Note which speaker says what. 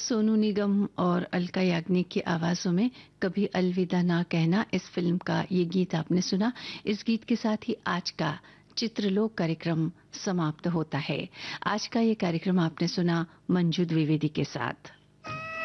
Speaker 1: सोनू निगम और अलका याग्निक की आवाजों में कभी अलविदा ना कहना, इस फिल्म का ये गीत आपने सुना। इस गीत के साथ ही आज का चित्रलोक कार्यक्रम समाप्त होता है। आज का ये कार्यक्रम आपने सुना मंजू द्विवेदी के साथ।